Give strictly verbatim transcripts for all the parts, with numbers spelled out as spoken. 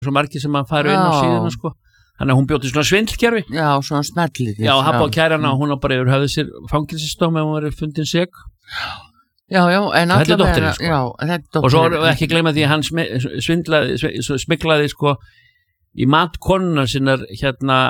svo margir sem að fara inn á síðuna sko. Þannig að hún bjóti svona svindlkerfi. Já, svona smellið. Já, það búið að kæra hana og hún á bara yfir höfðu sér fangelsisdóm ef hún var fundin sek. Já, já, en þetta er dóttirinn sko. Já, þetta er dóttirinn. Og svo erum við ekki að gleyma því að hann svindlaði, smiklaði sko í mat konuna sinnar hérna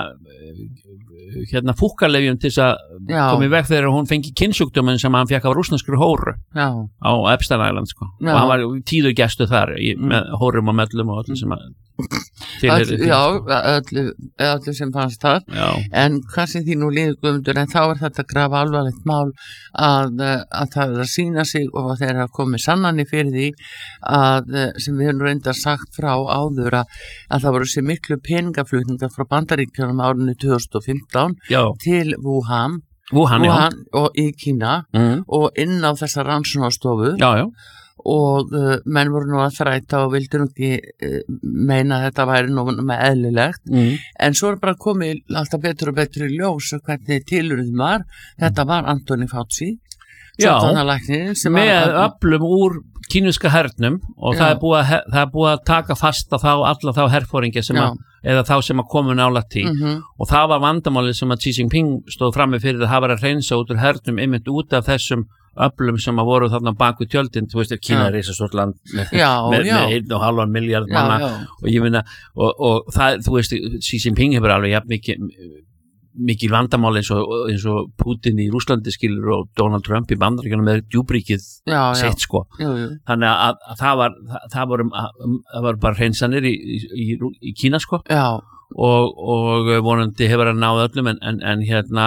hérna fúkkalefjum til þess að koma í veg þegar hún fengi kynnsjúkdóminn sem hann fekk af rússneskri hóru já. Á Epstein Island sko. Og hann var tíður gestu þar í, með hórum og mellum og öllu sem að Öll, já, öllu, öllu sem fannst það já. En hvað sem því nú líður Guðmundur en þá er þetta grafa alvarlegt mál að, að það er að sína sig og þeir eru að koma sannanir fyrir því að sem við höfum reyndar sagt frá áður að, að það voru sér miklu peningaflutningar frá Bandaríkjunum árinu tvö þúsund og fimmtán já. Til Wuhan, Wuhan, Wuhan og í Kína mm. og inn á þessa rannsóknarstofu já, já. Og uh, menn voru nú að þræta og vildu nú ekki uh, meina að þetta væri nú með eðlilegt mm. en svo er bara komið alltaf betur og betur í ljós hvernig tilurðum var þetta var Anthony Fauci já, með öflum úr kínverska hernum og það er, að, það er búið að taka fast að þá alla þá herfóringi sem að, eða þá sem að komu nálægt í mm-hmm. og það var vandamálið sem að Xi Jinping stóð frammi fyrir að hafa að reynsa út úr hernum einmitt út af þessum öflum sem að voru þarna baku tjöldin þú veist, Kína er risastórt land með, já, með, já. með einn og halvan miljard manna já, já. og ég minna og, og það, þú veist, Xi Jinping hefur alveg jafn mikið mikið vandamál eins og, eins og Putin í Rússlandi skilur og Donald Trump í Bandaríkjunum með djúbríkið sitt sko já, já. Þannig að, að það var það, það voru, það var bara hreinsanir í, í, í, í Kína sko og, og vonandi hefur að náða öllum en, en, en hérna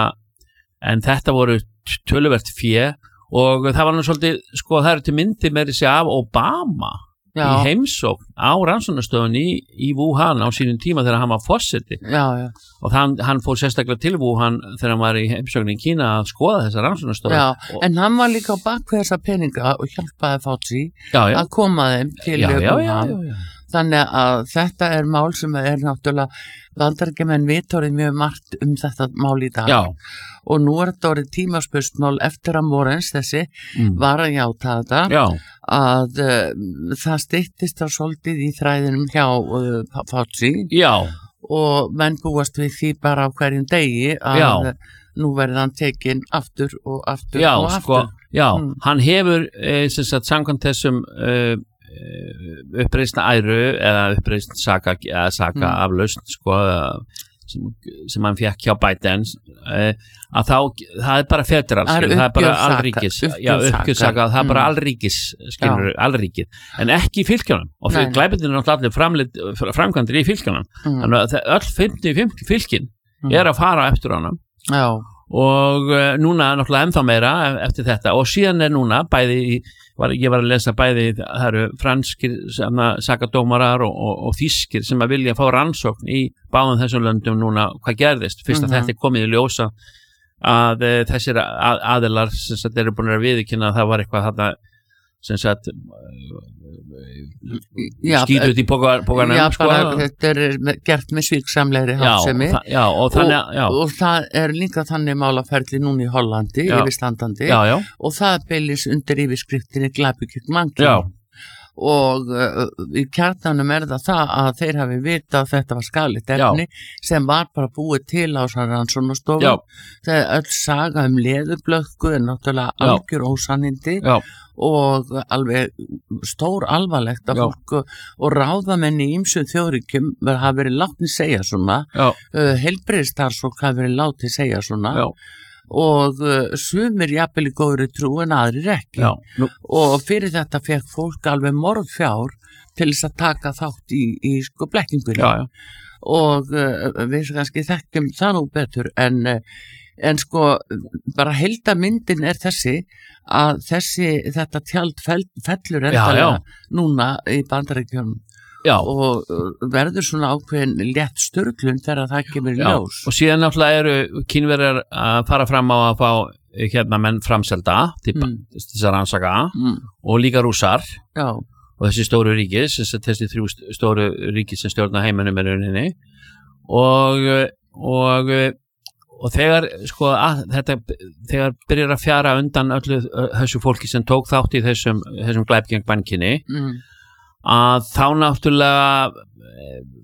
en þetta voru töluvert fjö og það var nú svolítið, sko það eru til myndi með þessi af Obama já. Í heimsókn á rannsóknarstöðun í, í Wuhan á sínum tíma þegar hann var forseti og þann, hann fór sérstaklega til Wuhan þegar hann var í heimsókn í Kína að skoða þessa rannsóknarstöðun en hann var líka á bakvið þessa peninga og hjálpaði Fauci já, já. Að koma þeim til já, já, Wuhan já, já, já. Þannig að þetta er mál sem er náttúrulega Bandaríkjamenn vita orðið mjög margt um þetta mál í dag já. Og nú er þetta orðið tímaspursmál eftir að Morens þessi mm. var að játa þetta já. Að uh, það styttist á svolítið í þræðinum hjá uh, Fauci já. Og menn búast við því bara á hverjum degi að já. Nú verður hann tekinn aftur og aftur já, og sko, aftur Já, mm. hann hefur eh, sem sagt samkvæmt þessum uh, uppreisna æru eða uppreisn saka, eða saka mm. aflausn sko, sem, sem hann fekk hjá Biden eh, að þá, það er bara federal það er bara alríkis já, uppgjörsaka, það er bara alríkis skilur, alríkið, en ekki í fylkjunum og fyrir glæpindin er náttúrulega allir framkvæmdir í fylkjunum mm. þannig að öll fimmtíu fimmtíu fylkin mm. er að fara eftir honum já. Og uh, núna náttúrulega ennþá meira eftir þetta og síðan er núna bæði í Var, ég var að lesa bæði, það eru franskir sakadómarar og, og, og þýskir sem að vilja fá rannsókn í báðum þessum löndum núna hvað gerðist, fyrst að mm-hmm. þetta er komið í ljósa að e, þessir að, aðilar sem sagt eru búin að viðurkenna að það var eitthvað þarna sem sagt skýtu út í pókanum já, sko, bara, þetta er gert með svíksamlegri háttsemi og, þa og, og, og það er líka þannig málaferli núna í Hollandi já. Yfirstandandi já, já. Og það beilis undir yfirskriftinni glæpikygg mannkyn og uh, í kjarnanum er það það að þeir hafi vita að þetta var skaðlegt efni já. Sem var bara búið til á rannsóknarstofu þegar öll saga um leðurblöðku er náttúrulega já. Algjör ósannindi já. Og alveg stór alvarlegt að fólk og ráðamenn í ýmsum þjóðríkjum hafa verið látni segja svona uh, heilbrigðisstarfsfólk hafa verið látni segja svona já. Og uh, sumir jafnvel í góðri trú en aðrir ekki já, og fyrir þetta fekk fólk alveg morðfjár til þess að taka þátt í, í sko blekkingunni og uh, við kannski þekkjum það nú betur en, uh, en sko bara heildarmyndin er þessi að þessi þetta tjald fell, fellur endalega núna í Bandaríkjunum Já. Og verður svona ákveðin létt störglun þegar það kemur í ljós. Og síðan náttúrulega eru Kínverjar að fara fram á að fá hérna menn framselda til mm. þess að rannsaka mm. og líka rússar Já. Og þessi stóru ríkis, þessi þrjú stóru ríkis sem stjórna heiminum er rauninni og, og, og þegar sko að, þetta, þegar byrjar að fjara undan öllu þessu fólki sem tók þátt í þessum, þessum glæpgeng mannkyni mm. að þá náttúrulega